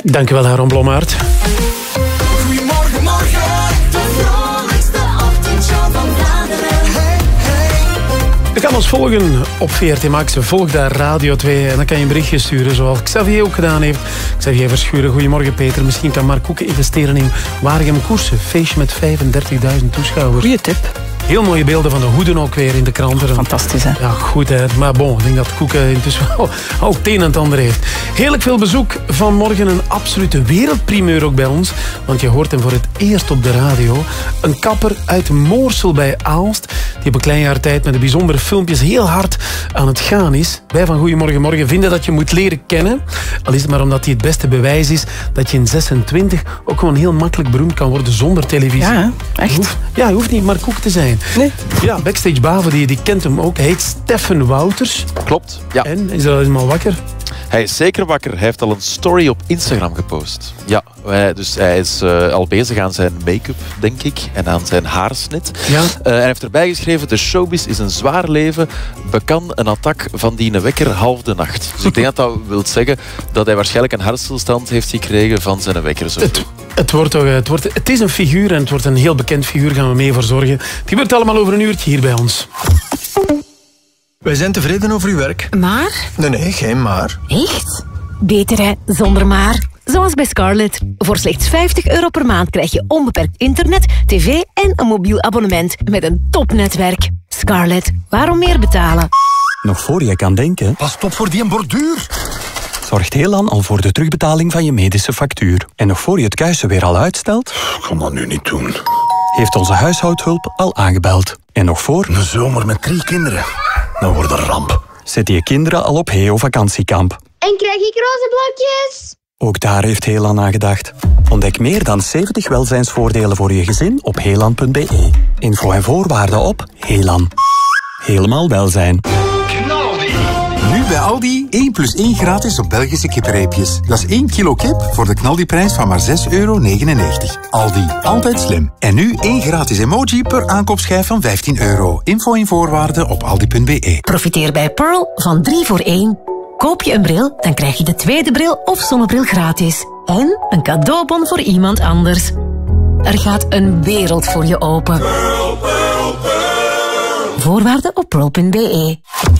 Dankjewel, Aaron Blommaert. Goedemorgen, morgen. De vrolijkste ochtendshow van Vlaanderen. Je kan ons volgen op VRT Max. Volg daar Radio 2 en dan kan je een berichtje sturen, zoals Xavier ook gedaan heeft. Xavier Verschuren, goedemorgen Peter. Misschien kan Mark Koeken investeren in Waregem Koersen. Feestje met 35.000 toeschouwers. Goeie tip. Heel mooie beelden van de hoeden ook weer in de kranten. Fantastisch, hè? Ja, goed, hè. Maar bon, ik denk dat Koeken intussen wel ook het een en het ander heeft. Heerlijk veel bezoek vanmorgen. Een absolute wereldprimeur ook bij ons. Want je hoort hem voor het eerst op de radio. Een kapper uit Moorsel bij Aalst. Die op een klein jaar tijd met de bijzondere filmpjes heel hard aan het gaan is. Wij van Goedemorgen Morgen vinden dat je moet leren kennen. Al is het maar omdat hij het beste bewijs is dat je in 26 ook gewoon heel makkelijk beroemd kan worden zonder televisie. Ja, echt? Je hoeft niet Mark Koek te zijn. Nee. Ja, Backstage Baven, die kent hem ook. Hij heet Steffen Wouters. Klopt, ja. En, is hij al helemaal wakker? Hij is zeker wakker. Hij heeft al een story op Instagram gepost. Ja, dus hij is al bezig aan zijn make-up, denk ik. En aan zijn haarsnit. Ja. Hij heeft erbij geschreven: de showbiz is een zwaar leven. Bekan een attack van die wekker half de nacht. Dus ik denk dat wil zeggen dat hij waarschijnlijk een hartstilstand heeft gekregen van zijn wekker. Zo. Het is een figuur en het wordt een heel bekend figuur. Gaan we mee voor zorgen. Het gebeurt allemaal over een uurtje hier bij ons. Wij zijn tevreden over uw werk. Maar? Nee, geen maar. Echt? Beter hè, zonder maar. Zoals bij Scarlett. Voor slechts €50 per maand krijg je onbeperkt internet, tv en een mobiel abonnement met een topnetwerk. Scarlett, waarom meer betalen? Nog voor je kan denken, Pas op voor die borduur. zorgt Helan al voor de terugbetaling van je medische factuur. En nog voor je het kuisen weer al uitstelt, Ik kan dat nu niet doen. heeft onze huishoudhulp al aangebeld. En nog voor, Een zomer met 3 kinderen. Dat wordt een ramp. zet je kinderen al op Heo vakantiekamp. En krijg ik roze blokjes? Ook daar heeft Helan aan gedacht. Ontdek meer dan 70 welzijnsvoordelen voor je gezin op helan.be. Info en voorwaarden op Helan. Helemaal welzijn. Nu bij Aldi 1 + 1 gratis op Belgische kippenreepjes. Dat is 1 kilo kip voor de knaldiprijs van maar €6,99. Aldi, altijd slim. En nu 1 gratis emoji per aankoopschijf van €15. Info en voorwaarden op aldi.be. Profiteer bij Pearl van 3 voor 1. Koop je een bril, dan krijg je de tweede bril of zonnebril gratis. En een cadeaubon voor iemand anders. Er gaat een wereld voor je open. Voorwaarden op pearl.be.